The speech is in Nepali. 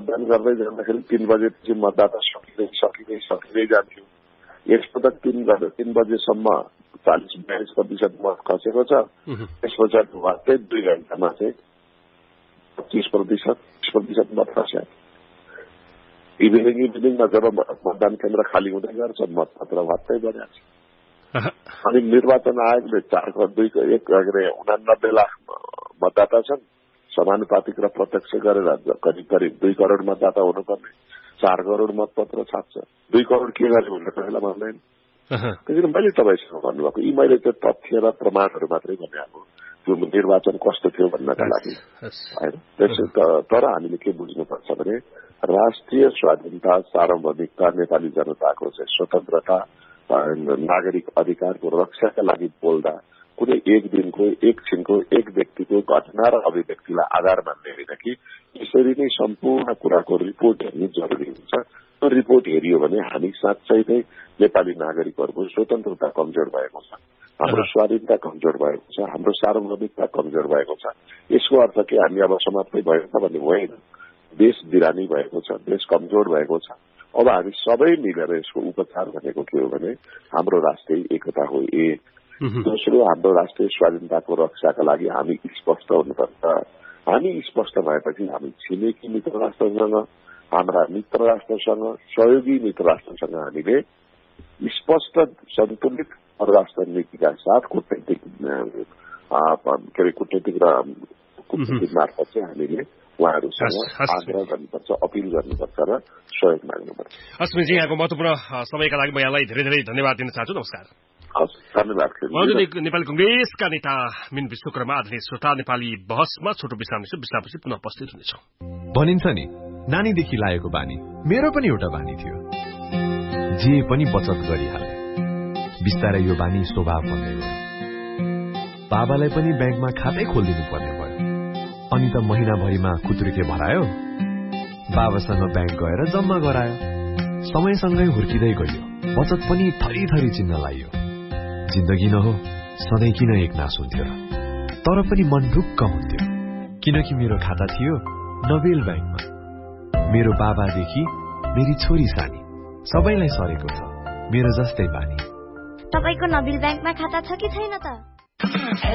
मतदान गर्दै जाँदाखेरि 3 बजेपछि मतदाता सकिँदै जान्थ्यो। यसपटक 3 बजेसम्म 40-42% मत खसेको छ। त्यस पछाडि वास्तै 2 घण्टामा चाहिँ 25% मत खस्यो। इभिनिङमा जब मतदान केन्द्र खाली हुँदै गर्छ मतपत्र वास्तै बढ्छ। अनि निर्वाचन आयोगले 89 लाख मतदाता छन्, समानुपातिक र प्रत्यक्ष गरेर करिब 2 करोड मतदाता हुनुपर्ने 4 करोड मतपत्र छाप्छ। 2 करोड के गरे भनेर कसैलाई भन्दैन। त्यसैले मैले तपाईँसँग भन्नुभएको यी मैले चाहिँ तथ्य र प्रमाणहरू मात्रै भनेको त्यो निर्वाचन कस्तो थियो भन्नका लागि होइन। तर हामीले के बुझ्नुपर्छ भने राष्ट्रिय स्वाधीनता, सार्वभौमिकता, नेपाली जनताको चाहिँ स्वतन्त्रता, नागरिक अधिकारको रक्षाका लागि बोल्दा कुनै एक दिनको, एक छिनको, एक व्यक्तिको घटना र अभिव्यक्तिलाई आधार मान्ने होइन कि यसरी नै सम्पूर्ण कुराको रिपोर्ट हेर्नु जरुरी हुन्छ। त्यो रिपोर्ट हेरियो भने हामी साँच्चै नै नेपाली नागरिकहरूको स्वतन्त्रता कमजोर भएको छ, हाम्रो स्वाधीनता कमजोर भएको छ, हाम्रो सार्वभौमिकता कमजोर भएको छ। यसको अर्थ के हामी अब समाप्तै भयो त भन्ने होइन। देश बिरामी भएको छ, देश कमजोर भएको छ। अब हामी सबै मिलेर यसको उपचार भनेको के हो भने हाम्रो राष्ट्रिय एकता हो एक। दोस्रो, हाम्रो राष्ट्रिय स्वाधीनताको रक्षाका लागि हामी स्पष्ट हुनुपर्छ। हामी स्पष्ट भएपछि हामी छिमेकी मित्र राष्ट्रसँग, हाम्रा मित्र राष्ट्रसँग, सहयोगी मित्र राष्ट्रसँग हामीले स्पष्ट सन्तुलित परराष्ट्र नीतिका साथ कूटनीतिक मार्फत चाहिँ हामीले उहाँहरूसँग आग्रह गर्नुपर्छ, अपिल गर्नुपर्छ र सहयोग माग्नुपर्छ। अस्मिनजी यहाँको महत्वपूर्ण समयका लागि म यहाँलाई धेरै धेरै धन्यवाद दिन चाहन्छु। नमस्कार। धन्यवाद। नेपाली कंग्रेसका नेता मिन विश्वकर्मा आदरणीय श्रोता, नेपाली बहसमा छोटो विश्रामपछि पुनः उपस्थित हुनेछौँ। भनिन्छ नि नानीदेखि लागेको बानी मेरो पनि एउटा बानी थियो, जे पनि बचत गरिहाले। बिस्तारै यो बानी स्वभाव बन्दै गयो। बाबालाई पनि ब्याङ्कमा खातै खोलिदिनु पर्ने भयो। अनि त महिनाभरिमा कुत्रुके भरायो, बाबासँग ब्याङ्क गएर जम्मा गरायो। समयसँगै हुर्किँदै गयो, बचत पनि थरी चिन्न लाग्यो। जिन्दगी न हो सधैँ किन एक नास हुन्थ्यो र, तर पनि मन ढुक्क हुन्थ्यो किनकि मेरो खाता थियो नबेल ब्याङ्कमा। मेरो बाबादेखि मेरी छोरी सानी सबैलाई सरेको छ मेरो जस्तै बानी। तपाईको नबेल ब्याङ्कमा खाता छ कि छैन त?